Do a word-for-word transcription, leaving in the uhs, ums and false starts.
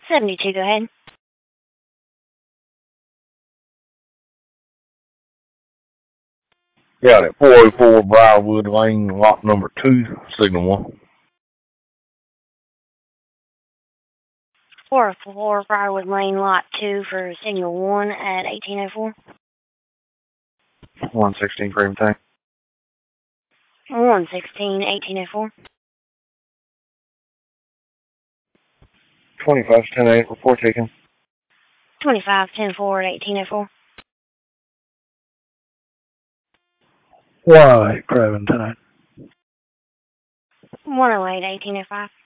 seventy-two, go ahead. Got it. four oh four Briarwood Lane, lot number two, signal one. four oh four Briarwood Lane, lot two for signal one at eighteen oh four. one sixteen Freeman Tank. one sixteen, eighteen oh four. twenty-five ten eight, report taken. twenty-five ten four at eighteen oh four. Why, Craven tonight? one oh eight, eighteen oh five.